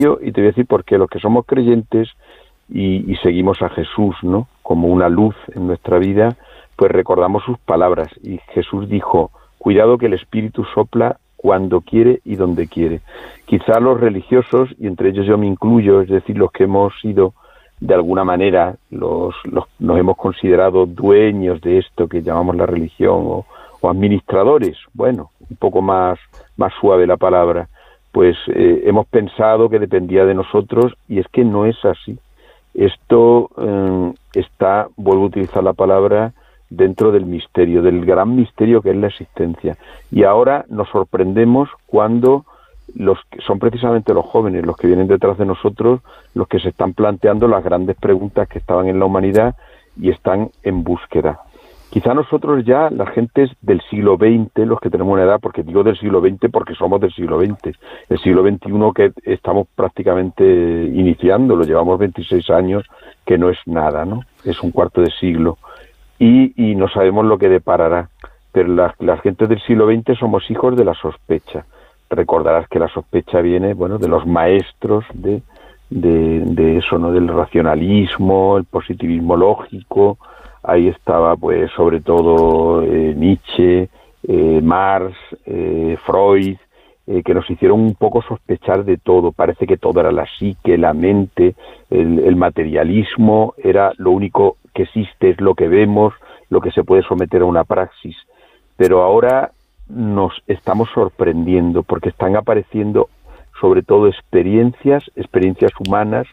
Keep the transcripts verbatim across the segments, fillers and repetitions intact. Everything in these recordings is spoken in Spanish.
y te voy a decir por qué. Los que somos creyentes y, y seguimos a Jesús, ¿no?, como una luz en nuestra vida, pues recordamos sus palabras. Y Jesús dijo: cuidado que el Espíritu sopla cuando quiere y donde quiere. Quizá los religiosos, y entre ellos yo me incluyo, es decir, los que hemos sido de alguna manera, los, los nos hemos considerado dueños de esto que llamamos la religión, o, o administradores, bueno, un poco más, más suave la palabra, pues eh, hemos pensado que dependía de nosotros, y es que no es así. Esto eh, está, vuelvo a utilizar la palabra, dentro del misterio, del gran misterio que es la existencia. Y ahora nos sorprendemos cuando los que son precisamente los jóvenes, los que vienen detrás de nosotros, los que se están planteando las grandes preguntas que estaban en la humanidad y están en búsqueda. Quizá nosotros ya, las gentes del siglo veinte, los que tenemos una edad, porque digo del siglo veinte porque somos del siglo veinte, el siglo veintiuno que estamos prácticamente iniciando, lo llevamos veintiséis años, que no es nada, ¿no? Es un cuarto de siglo. Y, y no sabemos lo que deparará, pero las, las gentes del siglo veinte somos hijos de la sospecha. Recordarás que la sospecha viene, bueno, de los maestros de, de, de eso, ¿no?, del racionalismo, el positivismo lógico. Ahí estaba, pues, sobre todo eh, Nietzsche, eh, Marx, eh, Freud, eh, que nos hicieron un poco sospechar de todo. Parece que todo era la psique, la mente, el, el materialismo era lo único que existe, es lo que vemos, lo que se puede someter a una praxis. Pero ahora nos estamos sorprendiendo porque están apareciendo sobre todo experiencias, experiencias humanas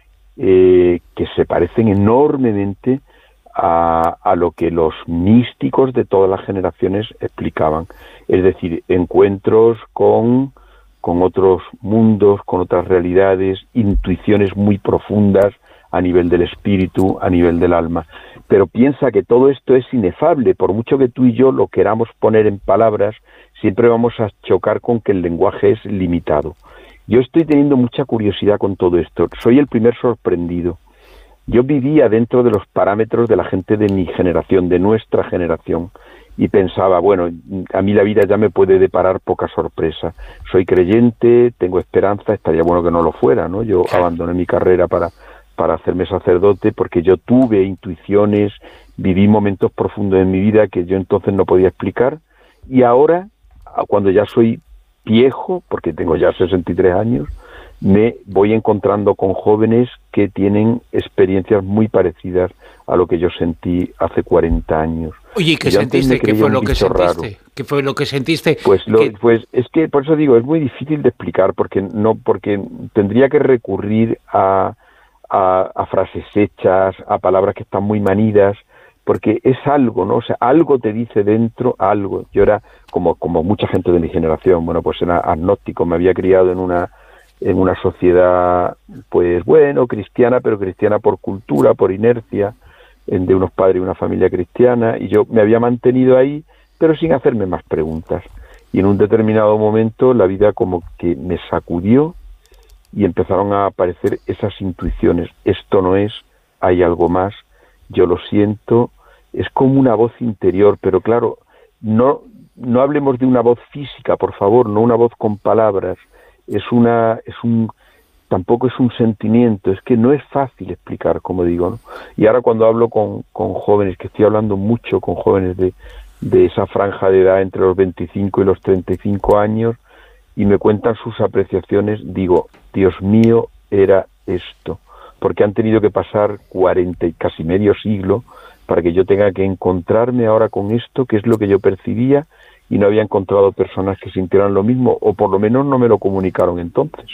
eh, que se parecen enormemente a, a lo que los místicos de todas las generaciones explicaban. Es decir, encuentros con, con otros mundos, con otras realidades, intuiciones muy profundas a nivel del espíritu, a nivel del alma. Pero piensa que todo esto es inefable, por mucho que tú y yo lo queramos poner en palabras, siempre vamos a chocar con que el lenguaje es limitado. Yo estoy teniendo mucha curiosidad con todo esto, soy el primer sorprendido. Yo vivía dentro de los parámetros de la gente de mi generación, de nuestra generación, y pensaba, bueno, a mí la vida ya me puede deparar poca sorpresa. Soy creyente, tengo esperanza, estaría bueno que no lo fuera, ¿no? Yo abandoné mi carrera para... para hacerme sacerdote, porque yo tuve intuiciones, viví momentos profundos en mi vida que yo entonces no podía explicar, y ahora, cuando ya soy viejo, porque tengo ya sesenta y tres años, me voy encontrando con jóvenes que tienen experiencias muy parecidas a lo que yo sentí hace cuarenta años. Oye, ¿qué sentiste? ¿Qué fue lo que sentiste? Raro. ¿Qué fue lo que sentiste? Pues, lo, ¿Qué? pues es que, por eso digo, es muy difícil de explicar, porque no, porque tendría que recurrir a A, a frases hechas, a palabras que están muy manidas, porque es algo, ¿no? O sea, algo te dice dentro, algo. Yo era, como, como mucha gente de mi generación, bueno, pues era agnóstico, me había criado en una, en una sociedad, pues bueno, cristiana, pero cristiana por cultura, por inercia, en, de unos padres y una familia cristiana, y yo me había mantenido ahí, pero sin hacerme más preguntas. Y en un determinado momento la vida como que me sacudió, y empezaron a aparecer esas intuiciones. Esto no es, hay algo más, yo lo siento, es como una voz interior, pero claro, no, no hablemos de una voz física, por favor, no una voz con palabras, es una, es un, tampoco es un sentimiento, es que no es fácil explicar, como digo, ¿no? Y ahora cuando hablo con, con jóvenes, que estoy hablando mucho con jóvenes de, de esa franja de edad entre los veinticinco y los treinta y cinco años, y me cuentan sus apreciaciones, digo, Dios mío, era esto, porque han tenido que pasar cuarenta y casi medio siglo para que yo tenga que encontrarme ahora con esto, que es lo que yo percibía, y no había encontrado personas que sintieran lo mismo, o por lo menos no me lo comunicaron entonces.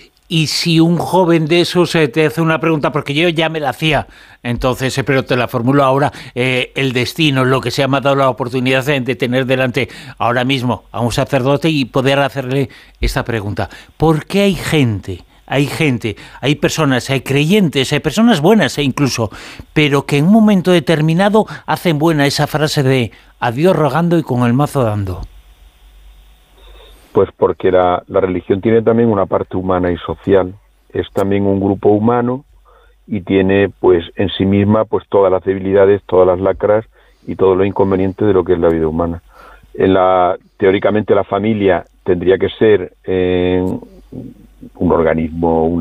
Y si un joven de esos eh, te hace una pregunta, porque yo ya me la hacía, entonces, eh, pero te la formulo ahora, eh, el destino, lo que se me ha dado la oportunidad de, de tener delante ahora mismo a un sacerdote y poder hacerle esta pregunta. ¿Por qué hay gente, hay gente, hay personas, hay creyentes, hay personas buenas e incluso, pero que en un momento determinado hacen buena esa frase de a Dios rogando y con el mazo dando? Pues porque la, la religión tiene también una parte humana y social, es también un grupo humano y tiene pues en sí misma pues todas las debilidades, todas las lacras y todo lo inconveniente de lo que es la vida humana. En la, teóricamente la familia tendría que ser eh, un organismo,